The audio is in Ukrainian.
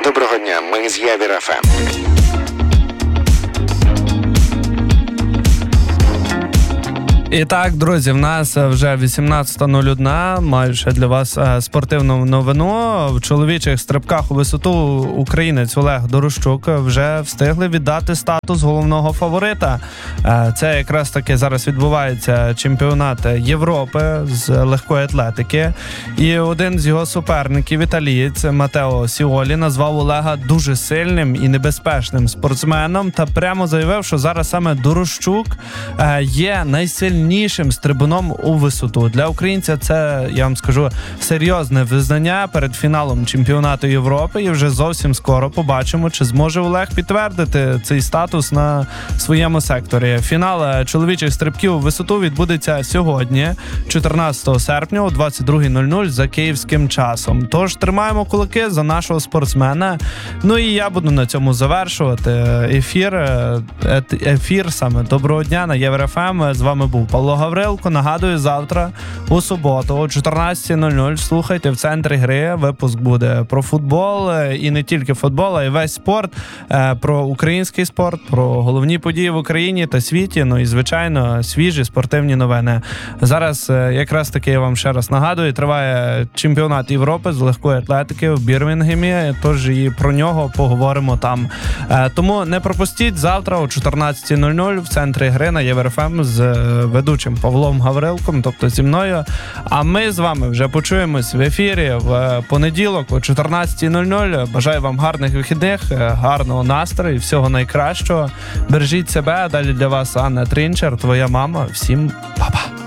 Доброго дня, ми з Явір ФМ. І так, друзі, в нас вже 18:01. Маю ще для вас спортивну новину. В чоловічих стрибках у висоту українець Олег Дорощук вже встигли віддати статус головного фаворита. Це якраз таки зараз відбувається чемпіонат Європи з легкої атлетики. І один з його суперників, італієць Матео Сіолі, назвав Олега дуже сильним і небезпечним спортсменом та прямо заявив, що зараз саме Дорощук є найсильнішим стрибуном у висоту. Для українця це, я вам скажу, серйозне визнання перед фіналом чемпіонату Європи, і вже зовсім скоро побачимо, чи зможе Олег підтвердити цей статус на своєму секторі. Фінал чоловічих стрибків у висоту відбудеться сьогодні, 14 серпня о 22:00 за київським часом. Тож тримаємо кулаки за нашого спортсмена. Ну і я буду на цьому завершувати ефір саме. Доброго дня на Явір ФМ. З вами був Павло Гаврилко. Нагадую, завтра у суботу о 14:00 слухайте в центрі гри. Випуск буде про футбол, і не тільки футбол, а й весь спорт, про український спорт, про головні події в Україні та світі, ну і, звичайно, свіжі спортивні новини. Зараз якраз таки я вам ще раз нагадую, триває чемпіонат Європи з легкої атлетики в Бірмінгемі, тож і про нього поговоримо там. Тому не пропустіть завтра о 14:00 в центрі гри на Явір ФМ з ведучим Павлом Гаврилком, тобто зі мною. А ми з вами вже почуємось в ефірі в понеділок о 14:00. Бажаю вам гарних вихідних, гарного настрою, всього найкращого. Бережіть себе. Далі для вас Анна Трінчер, твоя мама. Всім па-па.